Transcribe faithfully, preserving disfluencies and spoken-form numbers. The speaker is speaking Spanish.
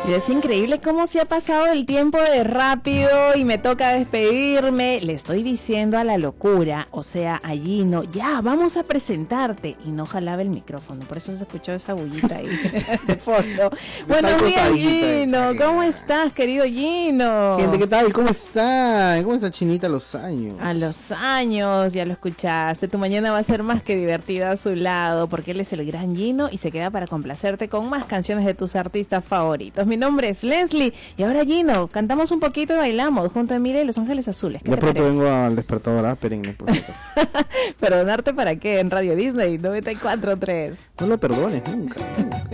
Es increíble cómo se ha pasado el tiempo de rápido y me toca despedirme. Le estoy diciendo a la locura, o sea, a Gino, ya, vamos a presentarte. Y no jalaba el micrófono, por eso se escuchó esa bullita ahí de fondo. Buenos días, Gino. ¿Cómo estás, querido Gino? Gente, ¿qué tal? ¿Cómo está? ¿Cómo está Chinita a los años? A los años, ya lo escuchaste. Tu mañana va a ser más que divertida a su lado, porque él es el gran Gino y se queda para complacerte con más canciones de tus artistas favoritos. Mi nombre es Leslie y ahora Gino, cantamos un poquito y bailamos junto a Mira y Los Ángeles Azules. ¿Qué De te pronto parece? vengo al despertador, ¿ah? Perenne, por si acaso. ¿Perdonarte para qué? En Radio Disney noventa y cuatro punto tres. No lo perdones nunca, nunca.